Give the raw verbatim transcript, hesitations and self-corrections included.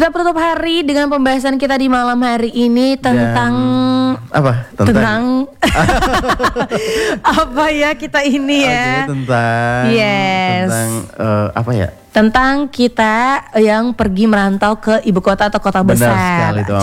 Kita penutup hari dengan pembahasan kita di malam hari ini tentang Dan, apa? Tentang, tentang apa ya kita ini ya? Okay, tentang yes. tentang uh, apa ya? Tentang kita yang pergi merantau ke ibu kota atau kota Benar besar. sekali,